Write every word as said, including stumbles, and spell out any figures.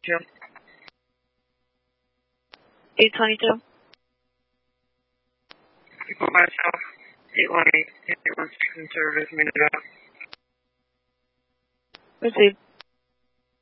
Joe. eight twenty-two. People myself. eight one eight. eight one six in service. Minute out. Received.